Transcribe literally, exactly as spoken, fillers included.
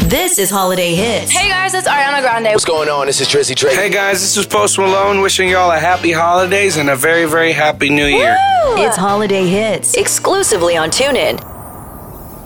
This is Holiday Hits. Hey guys, it's Ariana Grande. What's going on? This is Drizzy Drake. Hey guys, this is Post Malone wishing y'all a happy holidays and a very, very happy new year. It's Holiday Hits, exclusively on TuneIn.